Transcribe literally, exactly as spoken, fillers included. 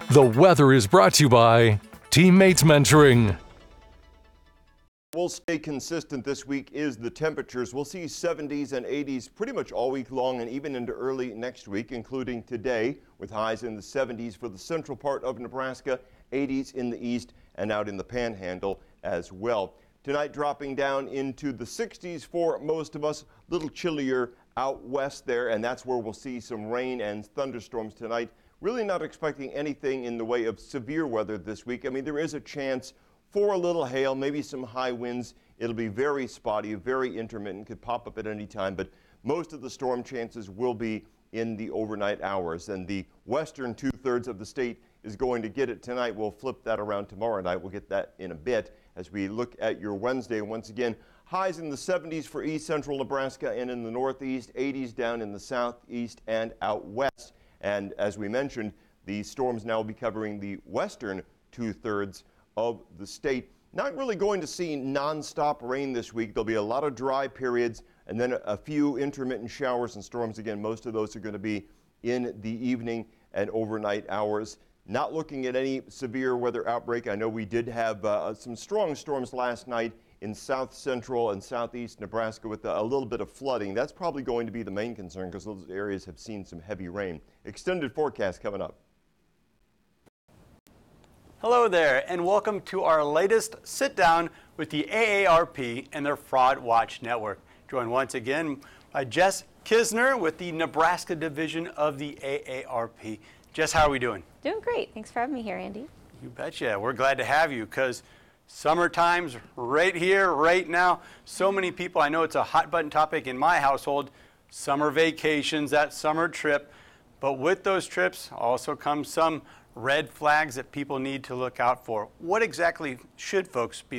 The weather is brought to you by Teammates Mentoring. We'll stay consistent this week is the temperatures. We'll see seventies and eighties pretty much all week long and even into early next week, including today, with highs in the seventies for the central part of Nebraska, eighties in the east and out in the panhandle as well. Tonight dropping down into the sixties for most of us, a little chillier out west there, and that's where we'll see some rain and thunderstorms tonight. Really not expecting anything in the way of severe weather this week. I mean, there is a chance for a little hail, maybe some high winds. It'll be very spotty, very intermittent, could pop up at any time, but most of the storm chances will be in the overnight hours. And the western two-thirds of the state is going to get it tonight. We'll flip that around tomorrow night. We'll get that in a bit as we look at your Wednesday. Once again, highs in the seventies for east central Nebraska and in the northeast, eighties down in the southeast and out west. And as we mentioned, the storms now will be covering the western two-thirds of the state. Not really going to see nonstop rain this week. There'll be a lot of dry periods and then a few intermittent showers and storms. Again, most of those are going to be in the evening and overnight hours. Not looking at any severe weather outbreak. I know we did have uh, some strong storms last night in south central and southeast Nebraska with a, a little bit of flooding. That's probably going to be the main concern because those areas have seen some heavy rain. Extended forecast coming up. Hello there, and welcome to our latest sit down with the A A R P and their Fraud Watch Network. Joined once again by Jess Kisner with the Nebraska division of the A A R P. Jess, how are we doing? Doing great. Thanks for having me here, Andy. You betcha. We're glad to have you because summertime's right here, right now. So many people, I know it's a hot button topic in my household, summer vacations, that summer trip. But with those trips also comes some red flags that people need to look out for. What exactly should folks be